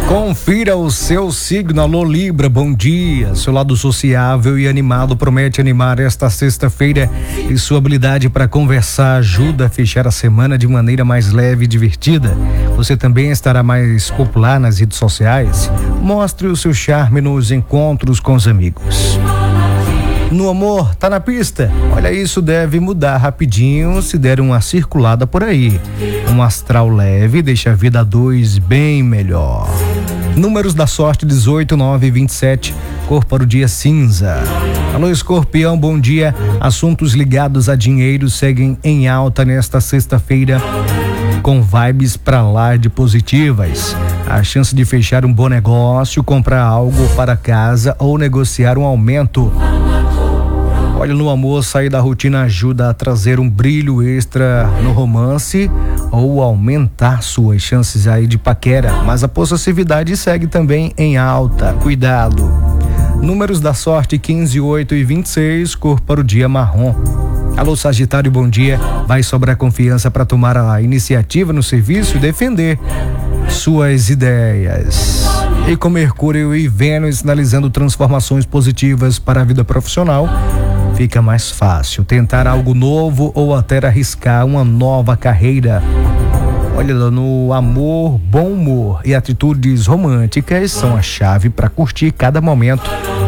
Confira o seu signo. Alô Libra, bom dia. Seu lado sociável e animado promete animar esta sexta-feira e sua habilidade para conversar ajuda a fechar a semana de maneira mais leve e divertida. Você também estará mais popular nas redes sociais. Mostre o seu charme nos encontros com os amigos. No amor, tá na pista? Olha, isso deve mudar rapidinho se der uma circulada por aí. Um astral leve deixa a vida a dois bem melhor. Números da sorte 18, 9 e 27, cor para o dia cinza. Alô Escorpião, bom dia. Assuntos ligados a dinheiro seguem em alta nesta sexta-feira, com vibes pra lá de positivas. A chance de fechar um bom negócio, comprar algo para casa ou negociar um aumento. Olha, no amor, sair da rotina ajuda a trazer um brilho extra no romance ou aumentar suas chances aí de paquera, mas a possessividade segue também em alta. Cuidado. Números da sorte 15, 8 e 26, cor para o dia marrom. Alô Sagitário, bom dia. Vai sobrar confiança para tomar a iniciativa no serviço e defender suas ideias. E com Mercúrio e Vênus sinalizando transformações positivas para a vida profissional, fica mais fácil tentar algo novo ou até arriscar uma nova carreira. Olha, no amor, bom humor e atitudes românticas são a chave para curtir cada momento